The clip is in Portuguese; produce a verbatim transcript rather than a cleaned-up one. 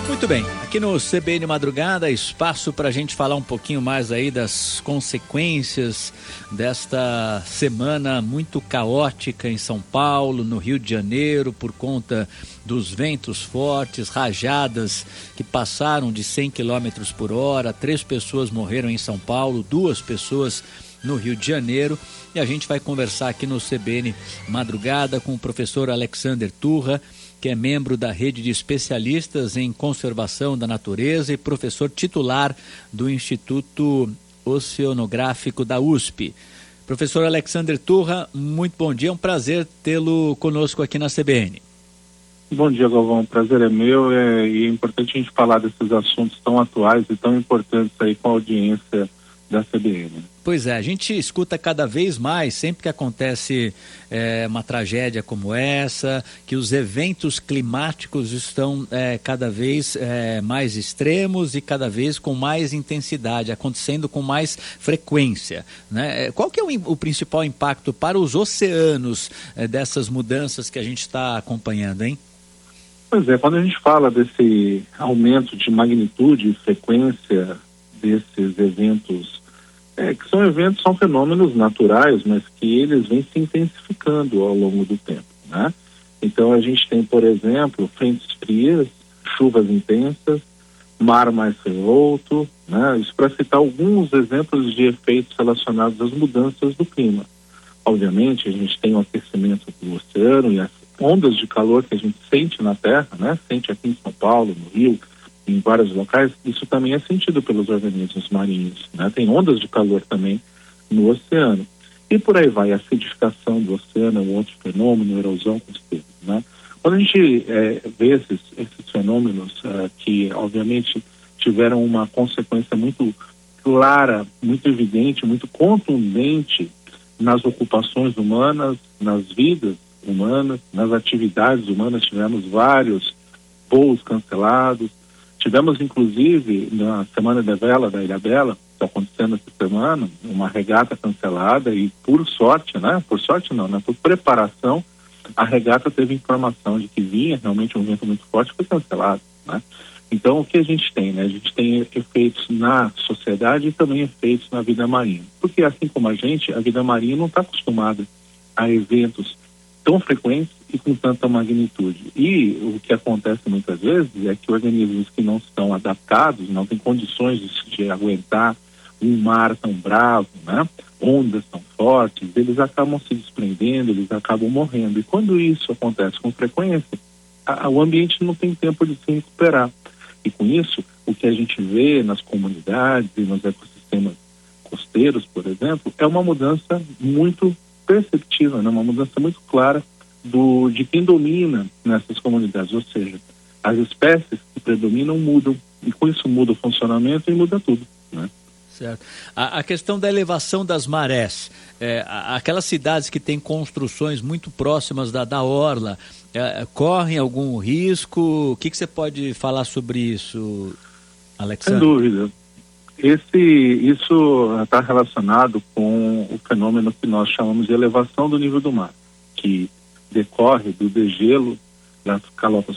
Muito bem, aqui no C B N Madrugada, espaço para a gente falar um pouquinho mais aí das consequências desta semana muito caótica em São Paulo, no Rio de Janeiro, por conta dos ventos fortes, rajadas que passaram de cem quilômetros por hora, três pessoas morreram em São Paulo, duas pessoas no Rio de Janeiro, e a gente vai conversar aqui no C B N Madrugada com o professor Alexander Turra, que é membro da rede de especialistas em conservação da natureza e professor titular do Instituto Oceanográfico da U S P. Professor Alexander Turra, muito bom dia, é um prazer tê-lo conosco aqui na C B N. Bom dia, Galvão, o prazer é meu, é, e é importante a gente falar desses assuntos tão atuais e tão importantes aí com a audiência da C B N. Pois é, a gente escuta cada vez mais, sempre que acontece é, uma tragédia como essa, que os eventos climáticos estão é, cada vez é, mais extremos e cada vez com mais intensidade, acontecendo com mais frequência, né? Qual que é o, o principal impacto para os oceanos é, dessas mudanças que a gente está acompanhando, hein? Pois é, quando a gente fala desse aumento de magnitude e frequência desses eventos, É, que são eventos, são fenômenos naturais, mas que eles vêm se intensificando ao longo do tempo, né? Então a gente tem, por exemplo, frentes frias, chuvas intensas, mar mais revolto, né? Isso para citar alguns exemplos de efeitos relacionados às mudanças do clima. Obviamente a gente tem o aquecimento do oceano e as ondas de calor que a gente sente na Terra, né? Sente aqui em São Paulo, no Rio, em vários locais, isso também é sentido pelos organismos marinhos, né? Tem ondas de calor também no oceano. E por aí vai, a acidificação do oceano é um outro fenômeno, a erosão costeira, né? Quando a gente é, vê esses, esses fenômenos uh, que, obviamente, tiveram uma consequência muito clara, muito evidente, muito contundente nas ocupações humanas, nas vidas humanas, nas atividades humanas, tivemos vários voos cancelados. Tivemos, inclusive, na Semana da Vela, da Ilha Bela, está acontecendo essa semana, uma regata cancelada e, por sorte, né? Por sorte não, né? Por preparação, a regata teve informação de que vinha realmente um vento muito forte e foi cancelado, né? Então, o que a gente tem, né? A gente tem efeitos na sociedade e também efeitos na vida marinha. Porque, assim como a gente, a vida marinha não está acostumada a eventos tão frequentes e com tanta magnitude. E o que acontece muitas vezes é que organismos que não estão adaptados, não têm condições de, de aguentar um mar tão bravo, né? Ondas tão fortes, eles acabam se desprendendo, eles acabam morrendo. E quando isso acontece com frequência, a, a, o ambiente não tem tempo de se recuperar. E com isso, o que a gente vê nas comunidades e nos ecossistemas costeiros, por exemplo, é uma mudança muito perceptível, né? Uma mudança muito clara do, de quem domina nessas comunidades, ou seja, as espécies que predominam mudam, e com isso muda o funcionamento e muda tudo, né? Certo. A, a questão da elevação das marés, é, a, aquelas cidades que têm construções muito próximas da, da orla, é, correm algum risco? O que, que você pode falar sobre isso, Alexandre? Sem dúvida. Esse, isso está relacionado com o fenômeno que nós chamamos de elevação do nível do mar, que decorre do degelo das calotas